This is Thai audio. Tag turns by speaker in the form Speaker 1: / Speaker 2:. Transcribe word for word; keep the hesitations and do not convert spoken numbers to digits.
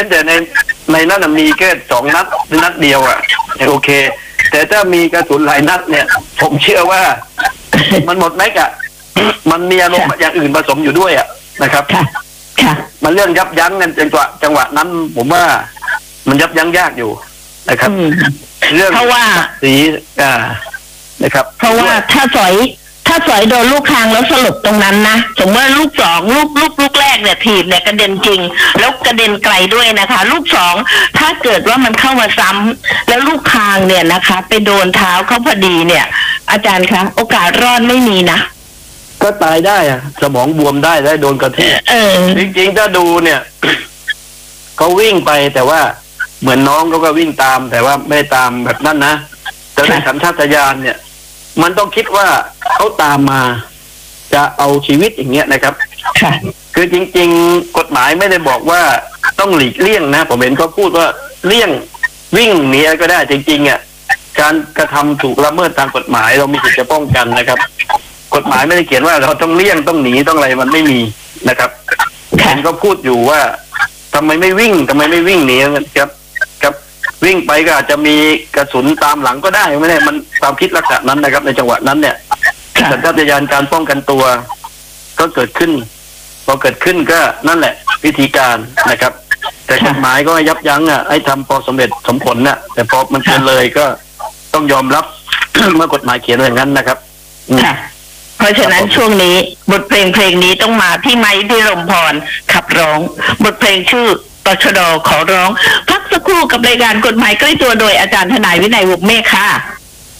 Speaker 1: ว้นแต่ในในนั้นมีแค่สองนัดนัดเดียวอ่ะโอเคแต่ถ้ามีกระสุนหลายนัดเนี่ยผมเชื่อว่า มันหมดไหมกะมันมีอารมณ์อย่างอื่นผสมอยู่ด้วยอ่ะนะครับมันเรื่องยับยั้งกันจังหวะจังหวะนั้นผมว่ามันยับยั้งยากอยู่นะครับเรื่อง
Speaker 2: เพราะว่า
Speaker 1: สีอ่านะครับ
Speaker 2: เพราะว่าถ้าสอยถ้าสอยโดนลูกคางแล้วสลบตรงนั้นนะสมมติว่าลูกสองลูกลูกลูกแรกเนี่ยถีบเนี่ยกระเด็นจริงแล้วกระเด็นไกลด้วยนะคะลูกสองถ้าเกิดว่ามันเข้ามาซ้ำแล้วลูกคางเนี่ยนะคะไปโดนเท้าเขาพอดีเนี่ย อาจารย์คะโอกาสรอดไม่มีนะ
Speaker 1: ก็ตายได้อะสมองบวมได้ได้โดนกระแทกจริงๆถ้าดูเนี่ยเขาวิ่งไปแต่ว่าเหมือนน้องเขาก็วิ่งตามแต่ว่าไม่ได้ตามแบบนั้นนะแต่ในสัญชาตญาณเนี่ยมันต้องคิดว่าเขาตามมาจะเอาชีวิตอย่างเงี้ยนะครับคือจริงๆกฎหมายไม่ได้บอกว่าต้องหลีกเลี่ยงนะผมเห็นเขาพูดว่าเลี่ยงวิ่งหนีก็ได้จริงๆอ่ะการกระทำถูกละเมิดตามกฎหมายเรามีสิทธิ์จะป้องกันนะครับกฎหมายไม่ได้เขียนว่าเราต้องเลี่ยงต้องหนีต้องอะไรมันไม่มีนะครับเห็นก็พูดอยู่ว่าทำไมไม่วิ่งทำไมไม่วิ่งหนีครับครับวิ่งไปก็อาจจะมีกระสุนตามหลังก็ได้ไม่ได้มันความคิดลักษณะนั้นนะครับในจังหวะนั้นเนี่ยสัญชาตญาณการป้องกันตัวก็เกิดขึ้นพอเกิดขึ้นก็นั่นแหละวิธีการนะครับแต่กฎหมายก็ยับยั้งอ่ะให้ทำพอสมเร็จสมผลน่ะแต่พอมันเกินเลยก็ต้องยอมรับ เมื่อกฎหมายเขียนอย่างนั้นนะครับ
Speaker 2: เพราะฉะนั้นช่วงนี้บทเพลงเพลงนี้ต้องมาที่ไม้พิรมพรขับร้องบทเพลงชื่อตชด.ขอร้องพักสักครู่กับรายการกฎหมายใกล้ตัวโดยอาจารย์ทนายวินัยวงศ์เมฆค่ะ